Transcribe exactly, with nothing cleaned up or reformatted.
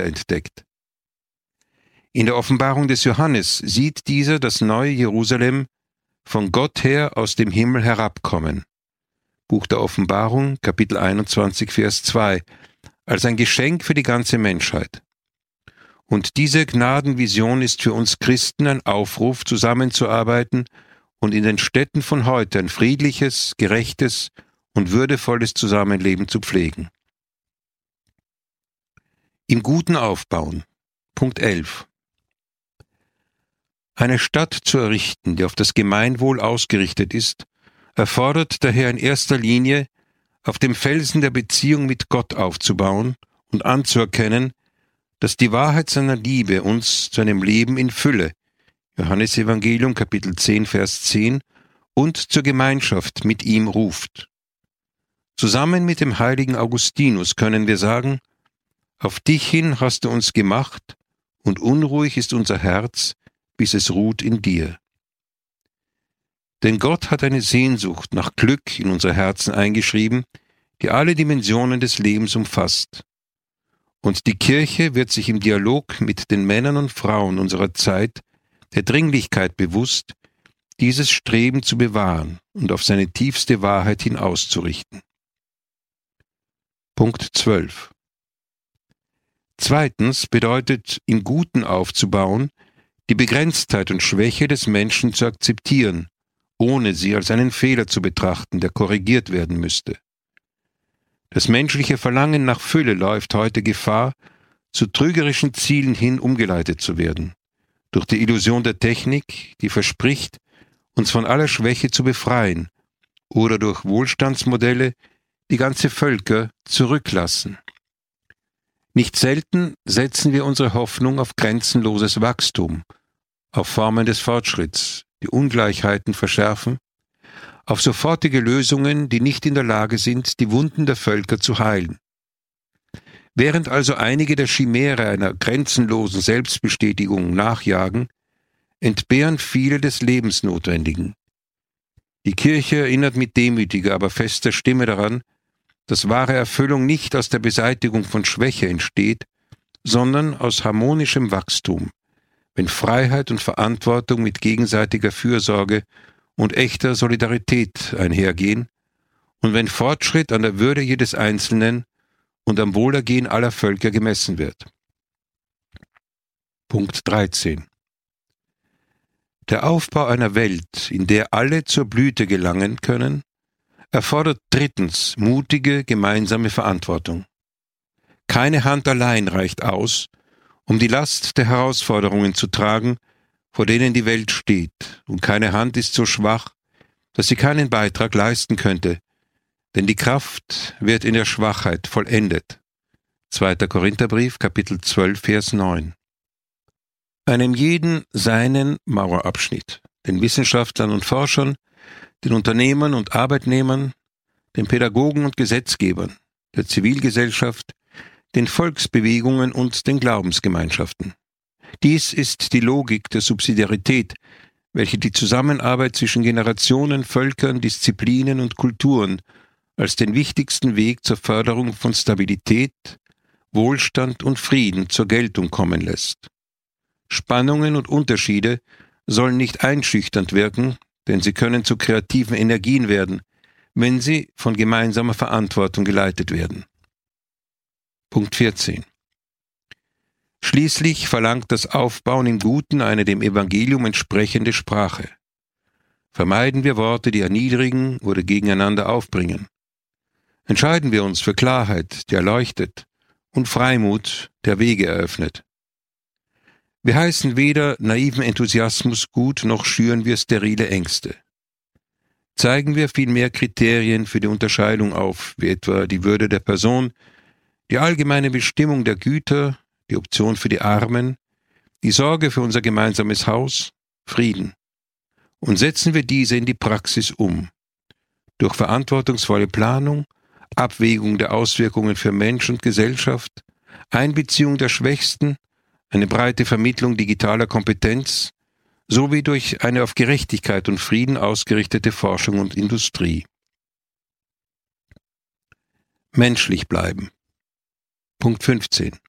wiederentdeckt. In der Offenbarung des Johannes sieht dieser das neue Jerusalem von Gott her aus dem Himmel herabkommen. Buch der Offenbarung, Kapitel einundzwanzig, Vers zwei, als ein Geschenk für die ganze Menschheit. Und diese Gnadenvision ist für uns Christen ein Aufruf, zusammenzuarbeiten und in den Städten von heute ein friedliches, gerechtes und würdevolles Zusammenleben zu pflegen. Im Guten aufbauen. Punkt elf. Eine Stadt zu errichten, die auf das Gemeinwohl ausgerichtet ist, erfordert daher in erster Linie, auf dem Felsen der Beziehung mit Gott aufzubauen und anzuerkennen, dass die Wahrheit seiner Liebe uns zu einem Leben in Fülle, Johannes Evangelium Kapitel zehn, Vers zehn, und zur Gemeinschaft mit ihm ruft. Zusammen mit dem heiligen Augustinus können wir sagen, auf dich hin hast du uns gemacht, und unruhig ist unser Herz, bis es ruht in dir. Denn Gott hat eine Sehnsucht nach Glück in unser Herzen eingeschrieben, die alle Dimensionen des Lebens umfasst. Und die Kirche wird sich im Dialog mit den Männern und Frauen unserer Zeit der Dringlichkeit bewusst, dieses Streben zu bewahren und auf seine tiefste Wahrheit hin auszurichten. Punkt zwölf. Zweitens bedeutet, im Guten aufzubauen, die Begrenztheit und Schwäche des Menschen zu akzeptieren, ohne sie als einen Fehler zu betrachten, der korrigiert werden müsste. Das menschliche Verlangen nach Fülle läuft heute Gefahr, zu trügerischen Zielen hin umgeleitet zu werden, durch die Illusion der Technik, die verspricht, uns von aller Schwäche zu befreien, oder durch Wohlstandsmodelle, die ganze Völker zurücklassen. Nicht selten setzen wir unsere Hoffnung auf grenzenloses Wachstum, auf Formen des Fortschritts, die Ungleichheiten verschärfen, auf sofortige Lösungen, die nicht in der Lage sind, die Wunden der Völker zu heilen. Während also einige der Chimäre einer grenzenlosen Selbstbestätigung nachjagen, entbehren viele des Lebensnotwendigen. Die Kirche erinnert mit demütiger, aber fester Stimme daran, dass wahre Erfüllung nicht aus der Beseitigung von Schwäche entsteht, sondern aus harmonischem Wachstum, wenn Freiheit und Verantwortung mit gegenseitiger Fürsorge und echter Solidarität einhergehen und wenn Fortschritt an der Würde jedes Einzelnen und am Wohlergehen aller Völker gemessen wird. Punkt dreizehn. Der Aufbau einer Welt, in der alle zur Blüte gelangen können, erfordert drittens mutige gemeinsame Verantwortung. Keine Hand allein reicht aus, um die Last der Herausforderungen zu tragen, vor denen die Welt steht, und keine Hand ist so schwach, dass sie keinen Beitrag leisten könnte, denn die Kraft wird in der Schwachheit vollendet. zweiter Korintherbrief, Kapitel zwölf, Vers neun. Einem jeden seinen Mauerabschnitt, den Wissenschaftlern und Forschern, den Unternehmern und Arbeitnehmern, den Pädagogen und Gesetzgebern, der Zivilgesellschaft, den Volksbewegungen und den Glaubensgemeinschaften. Dies ist die Logik der Subsidiarität, welche die Zusammenarbeit zwischen Generationen, Völkern, Disziplinen und Kulturen als den wichtigsten Weg zur Förderung von Stabilität, Wohlstand und Frieden zur Geltung kommen lässt. Spannungen und Unterschiede sollen nicht einschüchternd wirken, denn sie können zu kreativen Energien werden, wenn sie von gemeinsamer Verantwortung geleitet werden. Punkt vierzehn. Schließlich verlangt das Aufbauen im Guten eine dem Evangelium entsprechende Sprache. Vermeiden wir Worte, die erniedrigen oder gegeneinander aufbringen. Entscheiden wir uns für Klarheit, die erleuchtet, und Freimut, der Wege eröffnet. Wir heißen weder naiven Enthusiasmus gut, noch schüren wir sterile Ängste. Zeigen wir vielmehr Kriterien für die Unterscheidung auf, wie etwa die Würde der Person, die allgemeine Bestimmung der Güter, die Option für die Armen, die Sorge für unser gemeinsames Haus, Frieden. Und setzen wir diese in die Praxis um. Durch verantwortungsvolle Planung, Abwägung der Auswirkungen für Mensch und Gesellschaft, Einbeziehung der Schwächsten, eine breite Vermittlung digitaler Kompetenz, sowie durch eine auf Gerechtigkeit und Frieden ausgerichtete Forschung und Industrie. Menschlich bleiben. Punkt fünfzehn.